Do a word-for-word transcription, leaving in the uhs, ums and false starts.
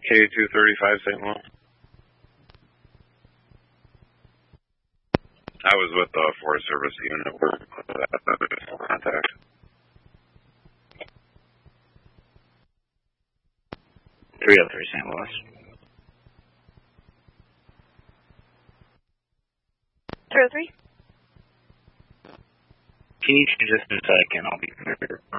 K two thirty-five Saint Louis. I was with the Forest Service unit where that contact. three oh three Saint Louis. three oh three? Can you just a second? I'll be there.